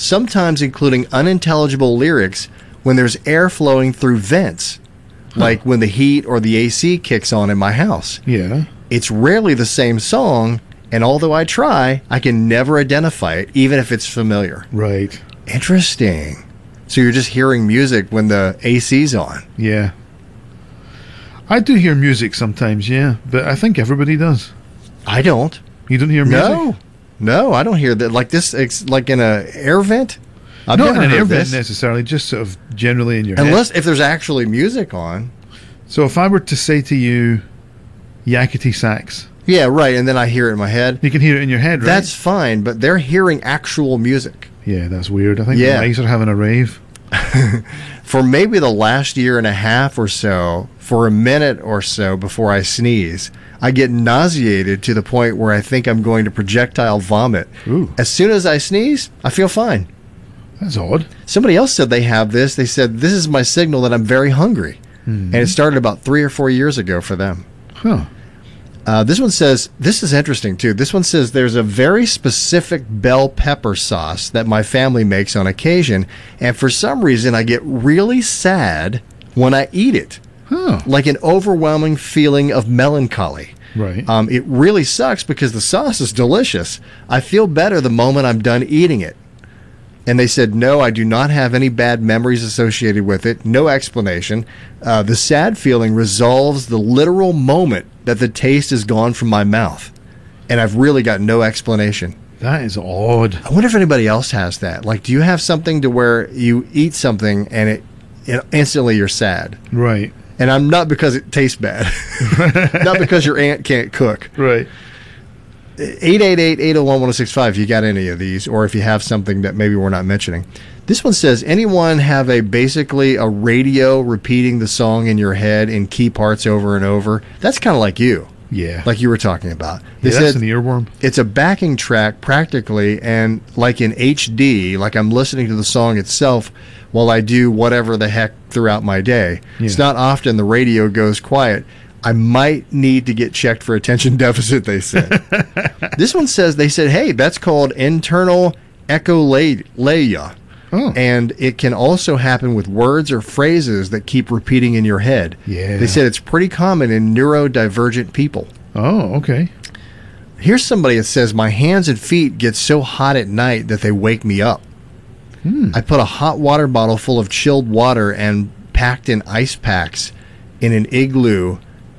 sometimes including unintelligible lyrics when there's air flowing through vents, like when the heat or the AC kicks on in my house. Yeah. It's rarely the same song, and although I try, I can never identify it, even if it's familiar. Right. Interesting. So you're just hearing music when the AC's on. Yeah. I do hear music sometimes, yeah, but I think everybody does. I don't. You don't hear music? No, I don't hear that. Like this, it's like in an air vent? I've Not never in an heard air vent this. necessarily, just sort of generally in your head. Unless if there's actually music on. So if I were to say to you, yakety sax, Yeah, right, and then I hear it in my head. you can hear it in your head, right? That's fine, but they're hearing actual music. Yeah, that's weird. I think Yeah. the mice are having a rave. For maybe the last year and a half or so, for a minute or so before I sneeze, I get nauseated to the point where I think I'm going to projectile vomit. Ooh. As soon as I sneeze, I feel fine. That's odd. Somebody else said they have this. They said, this is my signal that I'm very hungry. And it started about 3 or 4 years ago for them. Huh. This one says, this is interesting too. This one says there's a very specific bell pepper sauce that my family makes on occasion. And for some reason, I get really sad when I eat it. Huh. Like an overwhelming feeling of melancholy. Right. It really sucks because the sauce is delicious. I feel better the moment I'm done eating it. And they said, no, I do not have any bad memories associated with it. No explanation. The sad feeling resolves the literal moment that the taste is gone from my mouth. And I've really got no explanation. That is odd. I wonder if anybody else has that. Like, do you have something to where you eat something and it instantly you're sad? Right. And I'm not because it tastes bad. Not because your aunt can't cook. Right. 888-801-1065 if you got any of these, or if you have something that maybe we're not mentioning. This one says, anyone have basically a radio repeating the song in your head in key parts over and over? That's kind of like you. Yeah. Like you were talking about. They Yeah, that's said an earworm. it's a backing track practically, and like in HD, like I'm listening to the song itself while I do whatever the heck throughout my day. Yeah. It's not often the radio goes quiet. I might need to get checked for attention deficit, they said. This one says, they said, hey, that's called internal echolalia. Oh. And it can also happen with words or phrases that keep repeating in your head. Yeah. They said it's pretty common in neurodivergent people. Oh, okay. Here's somebody that says, my hands and feet get so hot at night that they wake me up. I put a hot water bottle full of chilled water and packed in ice packs in an igloo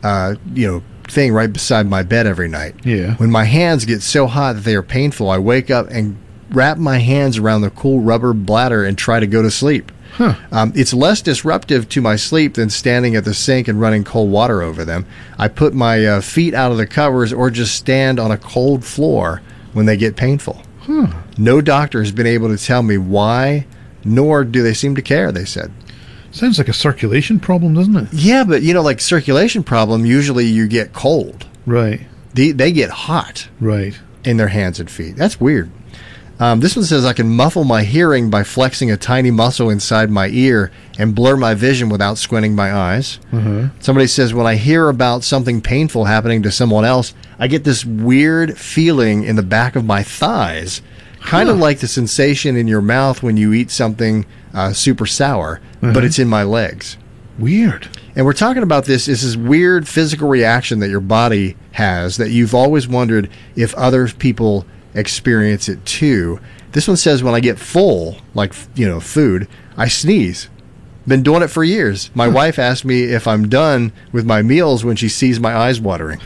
thing right beside my bed every night. Yeah. When my hands get so hot that they are painful, I wake up and wrap my hands around the cool rubber bladder and try to go to sleep. Huh. It's less disruptive to my sleep than standing at the sink and running cold water over them. I put my feet out of the covers or just stand on a cold floor when they get painful. No doctor has been able to tell me why, nor do they seem to care, they said. Sounds like a circulation problem, doesn't it? Yeah, but, like circulation problem, usually you get cold. Right. They get hot Right. in their hands and feet. That's weird. This one says I can muffle my hearing by flexing a tiny muscle inside my ear and blur my vision without squinting my eyes. Somebody says when I hear about something painful happening to someone else, I get this weird feeling in the back of my thighs, kind of like the sensation in your mouth when you eat something super sour, but it's in my legs. Weird. And we're talking about this weird physical reaction that your body has that you've always wondered if other people experience it too. This one says when I get full, like, food, I sneeze. Been doing it for years. My wife asked me if I'm done with my meals when she sees my eyes watering.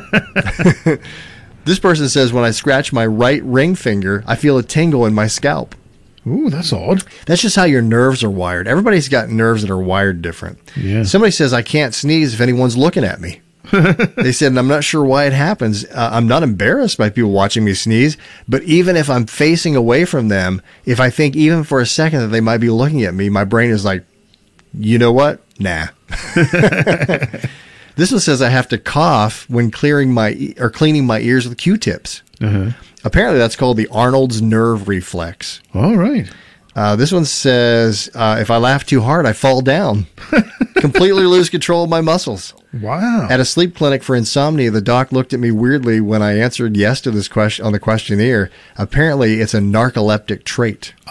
This person says when I scratch my right ring finger, I feel a tingle in my scalp. Ooh, that's odd. That's just how your nerves are wired. Everybody's got nerves that are wired different. Yeah. Somebody says I can't sneeze if anyone's looking at me. They said, and I'm not sure why it happens. I'm not embarrassed by people watching me sneeze, but even if I'm facing away from them, if I think even for a second that they might be looking at me, my brain is like, you know what? Nah. This one says I have to cough when cleaning my ears with Q-tips. Apparently that's called the Arnold's nerve reflex. All right. This one says if I laugh too hard, I fall down. Completely lose control of my muscles. Wow. At a sleep clinic for insomnia, the doc looked at me weirdly when I answered yes to this question on the questionnaire. Apparently, it's a narcoleptic trait.